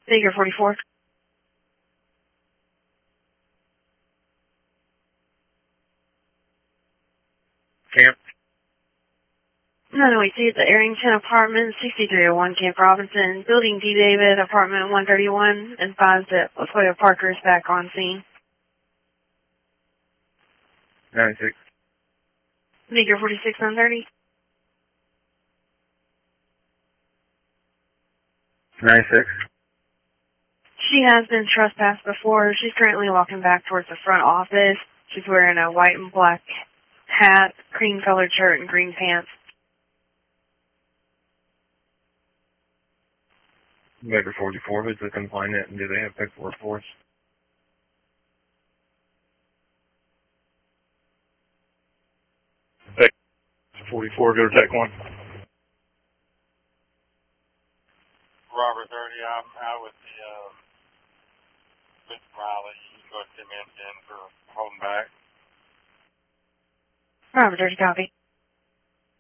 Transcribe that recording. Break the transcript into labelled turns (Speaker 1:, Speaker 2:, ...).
Speaker 1: Figure 44.
Speaker 2: Camp.
Speaker 1: No, we see it's the Arrington Apartment, 6301 Camp Robinson, Building D. David, Apartment 131, advised that LaToya Parker is back on scene.
Speaker 2: 96.
Speaker 1: Figure 46 on 30.
Speaker 2: 96.
Speaker 1: She has been trespassed before. She's currently walking back towards the front office. She's wearing a white and black hat, cream-colored shirt, and green pants.
Speaker 2: Baker 44, who's the complainant, and do they have paperwork for us? Baker 44, go to take one.
Speaker 3: Robert 30, I'm out with the Mr. Riley. You can go to 10 minutes in for holding back.
Speaker 1: Robert, 30 copy.